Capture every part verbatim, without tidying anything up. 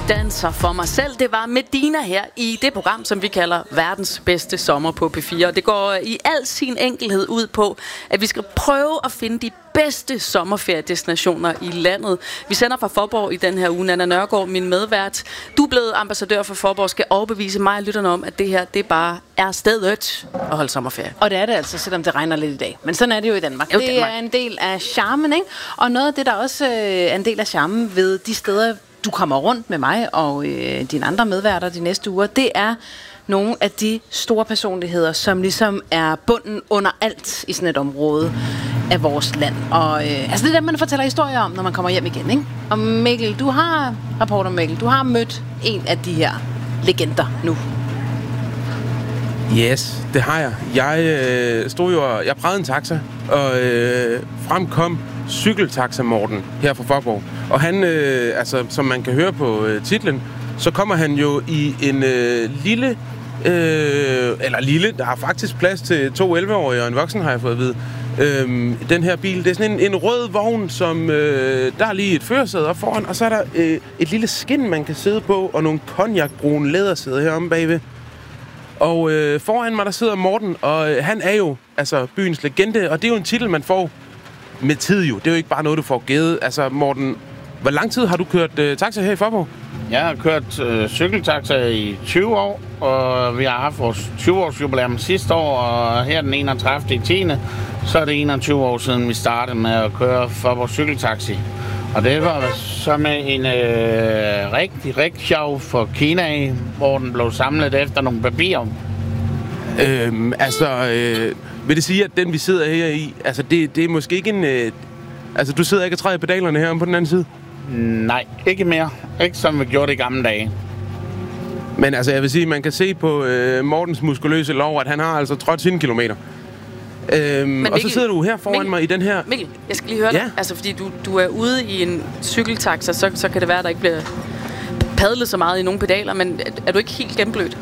danser for mig selv. Det var Medina her i det program, som vi kalder verdens bedste sommer på P fire. Det går i al sin enkelhed ud på, at vi skal prøve at finde de bedste sommerferiedestinationer i landet. Vi sender fra Faaborg i den her uge. Nanna Nørgaard, min medvært. Du er blevet ambassadør for Faaborg, skal overbevise mig og lytterne om, at det her, det bare er stedet at holde sommerferie. Og det er det altså, selvom det regner lidt i dag. Men sådan er det jo i Danmark. Jo, det Danmark. er en del af charmen, ikke? Og noget af det, der også øh, er en del af charmen ved de steder, du kommer rundt med mig og øh, dine andre medværter de næste uger, det er nogle af de store personligheder, som ligesom er bunden under alt i sådan et område af vores land. Og øh, altså det er dem, man fortæller historier om, når man kommer hjem igen, ikke? Og Mikkel, du har, rapporter Mikkel, du har mødt en af de her legender nu. Yes, det har jeg. Jeg øh, stod jo og jeg prøvede en taxa, og øh, frem kom cykeltaxa Morten her fra Faaborg. Og han, øh, altså som man kan høre på øh, titlen, så kommer han jo i en øh, lille, øh, eller lille, der har faktisk plads til to elleve-årige og en voksen, har jeg fået at vide. Øh, den her bil, det er sådan en, en rød vogn, som øh, der er lige et førersæde op foran, og så er der øh, et lille skin, man kan sidde på, og nogle cognacbrune lædersæder heromme bagved. Og øh, foran mig, der sidder Morten, og øh, han er jo altså byens legende, og det er jo en titel, man får med tid jo. Det er jo ikke bare noget, du får givet. Altså Morten, hvor lang tid har du kørt øh, taxa her i Faaborg? Jeg har kørt øh, cykeltaxa i tyve år, og vi har haft vores tyve-års jubilæum sidste år, og her den enogtredivte i tiende så er det enogtyve år siden, vi startede med at køre Faaborg cykeltaxi. Og det var så med en øh, rigtig, rigtig sjov for Kina, hvor den blev samlet efter nogle papirer. Øhm, altså, øh, vil det sige, at den vi sidder her i, altså det, det er måske ikke en... Øh, altså du sidder ikke og træder pedalerne her på den anden side? Nej, ikke mere. Ikke som vi gjorde det i gamle dage. Men altså, jeg vil sige, man kan se på øh, Mortens muskuløse lov, at han har altså trådt sine kilometer. Øhm, Mikkel, og så sidder du her foran Mikkel, mig i den her... Mikkel, jeg skal lige høre ja? dig. Altså, fordi du, du er ude i en cykeltaxa, så, så kan det være, at der ikke bliver padlet så meget i nogle pedaler, men er, er du ikke helt gennemblødt?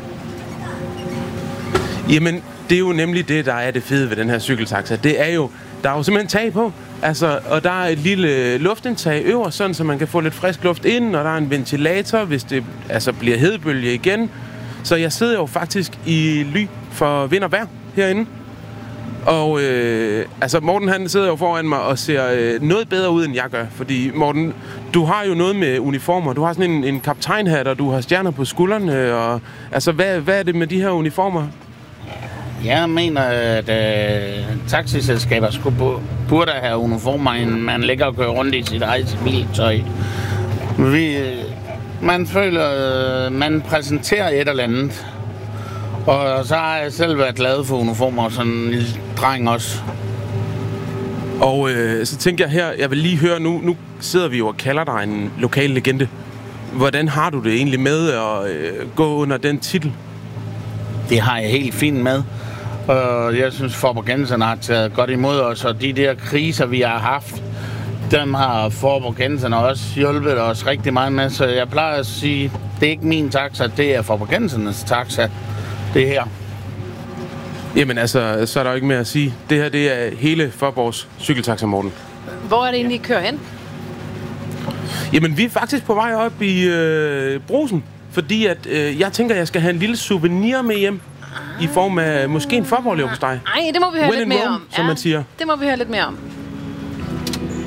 Jamen, det er jo nemlig det, der er det fede ved den her cykeltaxa. Det er jo, der er jo simpelthen tag på, altså, og der er et lille luftindtag øverst, sådan, så man kan få lidt frisk luft ind, og der er en ventilator, hvis det altså bliver hedebølge igen. Så jeg sidder jo faktisk i ly for vind og vejr herinde. Og øh, altså Morten, han sidder jo foran mig og ser øh, noget bedre ud, end jeg gør. Fordi Morten, du har jo noget med uniformer. Du har sådan en, en kaptajnhat, og du har stjerner på skuldrene. Og, altså, hvad, hvad er det med de her uniformer? Jeg mener, at øh, taxiselskaber skulle burde have uniformer, end man ligger og kører rundt i sit eget civiltøj. Vi, man føler, øh, man præsenterer et eller andet. Og så har jeg selv været glad for uniformer, sådan en lille dreng også. Og øh, så tænker jeg her, jeg vil lige høre, nu, nu sidder vi jo og kalder dig en lokal legende. Hvordan har du det egentlig med at øh, gå under den titel? Det har jeg helt fint med. Og jeg synes, Faaborgenserne har taget godt imod os, og de der kriser, vi har haft, dem har Faaborgenserne også hjulpet os rigtig meget med. Så jeg plejer at sige, det er ikke min taxa, det er Faaborgensernes taxa. Det her. Jamen altså, så er der jo ikke mere at sige. Det her, det er hele Faaborgs cykeltaxa, Morten. Hvor er det egentlig, I kører hen? Jamen, vi er faktisk på vej op i øh, Brugsen, fordi at øh, jeg tænker, jeg skal have en lille souvenir med hjem ah. i form af måske en Faaborg-leverpostej. Nej, det må vi høre When lidt mere Rome, om. som ja, man siger. Det må vi høre lidt mere om.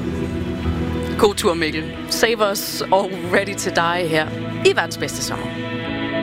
God tur, Mikkel. Save us og ready to die her i verdens bedste sommer.